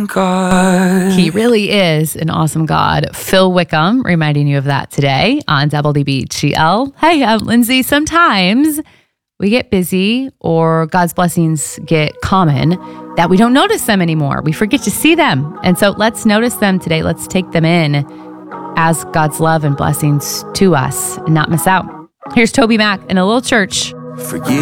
God. He really is an awesome God. Phil Wickham reminding you of that today on WBGL. Hey, I'm Lindsay. Sometimes we get busy or God's blessings get common that we don't notice them anymore. We forget to see them. And so let's notice them today. Let's take them in as God's love and blessings to us and not miss out. Here's Toby Mac in A Little Church. Forgive.